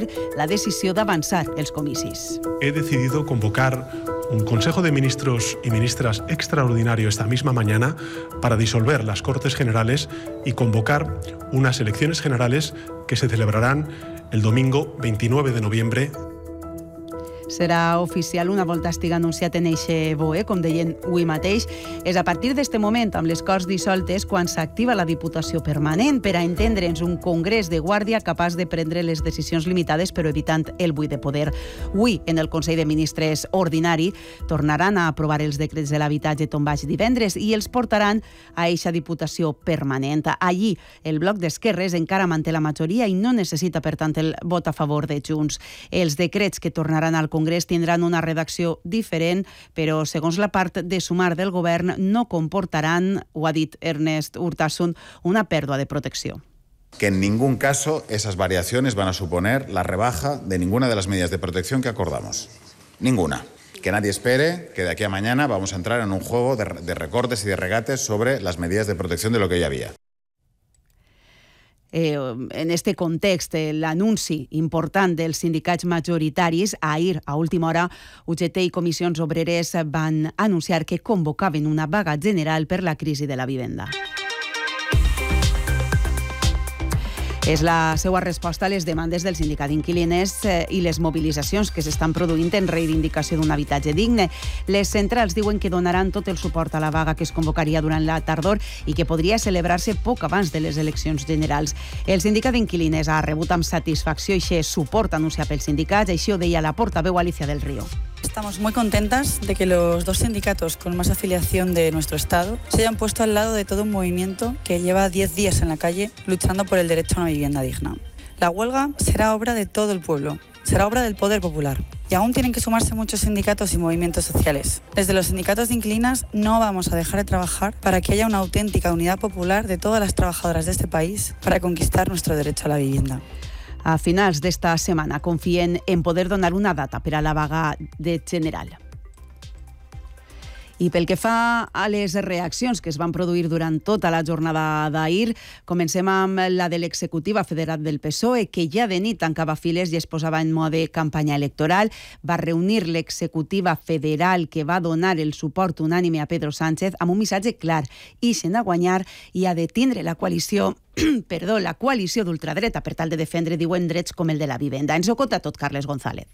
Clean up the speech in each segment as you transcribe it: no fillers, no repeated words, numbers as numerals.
mantenir la decisió d'avançar els comicis. He decidido convocar un Consejo de Ministros y Ministras extraordinario esta misma mañana para disolver las Cortes Generales y convocar unas elecciones generales que se celebrarán el domingo 29 de noviembre. Serà oficial una volta estigui anunciat en eixe BOE, com deien avui mateix. És a partir d'este moment, amb les Corts dissoltes, quan s'activa la Diputació Permanent per a entendre'ns un congrés de guàrdia capaç de prendre les decisions limitades però evitant el buit de poder. Avui, en el Consell de Ministres ordinari, tornaran a aprovar els decrets de l'habitatge tombats divendres i els portaran a eixa Diputació Permanent. Allí, el bloc d'esquerres encara manté la majoria i no necessita, per tant, el vot a favor de Junts. Els decrets que tornaran al Congrés tindran una redacció diferent, però, segons la part de sumar del govern, no comportaran, ho ha dit Ernest Urtasun, una pèrdua de protecció. Que en ningún caso esas variaciones van a suponer la rebaja de ninguna de las medidas de protección que acordamos. Ninguna. Que nadie espere que de aquí a mañana vamos a entrar en un juego de recortes y de regates sobre las medidas de protección de lo que ya había. En este context, l'anunci important dels sindicats majoritaris, ahir, a última hora, UGT i Comissions Obreres van anunciar que convocaven una vaga general per la crisi de la vivenda. És la seva resposta a les demandes del sindicat d'inquilines i les mobilitzacions que s'estan produint en reivindicació d'un habitatge digne. Les centrals diuen que donaran tot el suport a la vaga que es convocaria durant la tardor i que podria celebrar-se poc abans de les eleccions generals. El sindicat d'inquilines ha rebut amb satisfacció aquest suport anunciat pels sindicats, així ho deia la portaveu Alicia del Río. Estamos muy contentas de que los dos sindicatos con más afiliación de nuestro Estado se hayan puesto al lado de todo un movimiento que lleva 10 días en la calle luchando por el derecho a una vivienda digna. La huelga será obra de todo el pueblo, será obra del poder popular. Y aún tienen que sumarse muchos sindicatos y movimientos sociales. Desde los sindicatos de inquilinas no vamos a dejar de trabajar para que haya una auténtica unidad popular de todas las trabajadoras de este país para conquistar nuestro derecho a la vivienda. A finals d'esta setmana confien en poder donar una data per a la vaga de general. I pel que fa a les reaccions que es van produir durant tota la jornada d'ahir, comencem amb la de l'executiva federal del PSOE, que ja de nit tancava files i es posava en mode campanya electoral. Va reunir l'executiva federal que va donar el suport unànime a Pedro Sánchez amb un missatge clar: ixen a guanyar i a detindre la coalició d'ultradreta per tal de defendre, diuen, drets com el de la vivenda. Ens ho conta tot Carles González.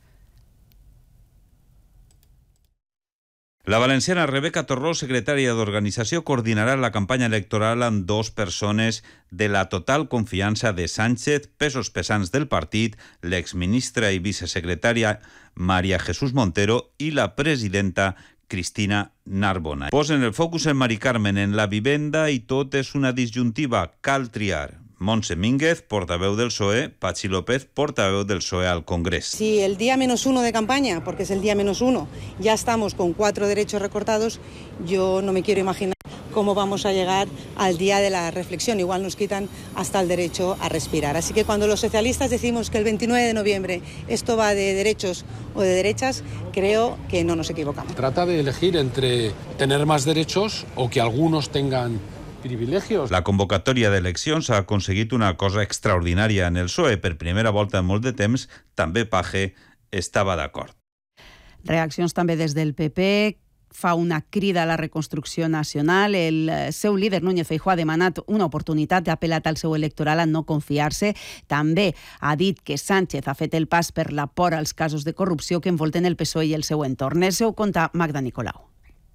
La valenciana Rebeca Torró, secretària d'Organització, coordinarà la campanya electoral amb 2 persones de la total confiança de Sánchez, pesos pesants del partit, l'exministra i vicesecretària María Jesús Montero i la presidenta Cristina Narbona. Posen el focus en Mari Carmen, en la vivenda, i tot és una disjuntiva. Cal triar. Montse Mínguez, portaveu del PSOE, Patxi López, portaveu del PSOE al Congrés. Si el día -1 de campaña, porque es el día -1, ya estamos con 4 derechos recortados, yo no me quiero imaginar cómo vamos a llegar al día de la reflexión. Igual nos quitan hasta el derecho a respirar. Así que cuando los socialistas decimos que el 29 de noviembre esto va de derechos o de derechas, creo que no nos equivocamos. Trata de elegir entre tener más derechos o que algunos tengan privilegios. La convocatòria d'eleccions ha aconseguit una cosa extraordinària en el PSOE. Per primera volta en molt de temps, també Page estava d'acord. Reaccions també des del PP, fa una crida a la reconstrucció nacional. El seu líder, Núñez Feijóo, ha demanat una oportunitat, ha apel·lat al seu electoral a no confiar-se. També ha dit que Sánchez ha fet el pas per la por als casos de corrupció que envolten el PSOE i el seu entorn. El seu conta Magda Nicolau.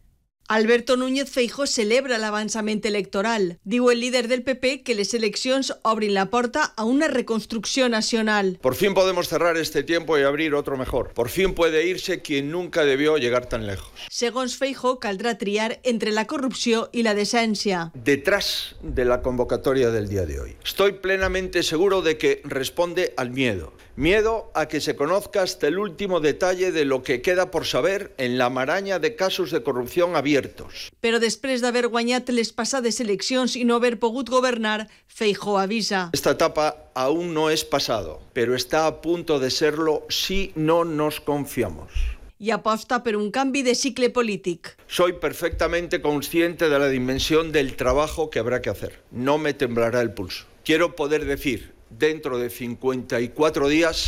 Alberto Núñez Feijóo celebra l'avançament electoral. Diu el líder del PP que les eleccions obrin la porta a una reconstrucción nacional. Por fin podemos cerrar este tiempo y abrir otro mejor. Por fin puede irse quien nunca debió llegar tan lejos. Segons Feijóo, caldrà triar entre la corrupció i la decència. Detrás de la convocatoria del día de hoy, estoy plenamente seguro de que responde al miedo. Miedo a que se conozca hasta el último detalle de lo que queda por saber en la maraña de casos de corrupción abiertos. Però després d'haver guanyat les passades eleccions i no haver pogut governar, Feijóo avisa. Esta etapa aún no es pasado, pero está a punto de serlo si no nos confiamos. Y aposta per un canvi de cicle polític. Soy perfectamente consciente de la dimensión del trabajo que habrá que hacer. No me temblará el pulso. Quiero poder decir, dentro de 54 días,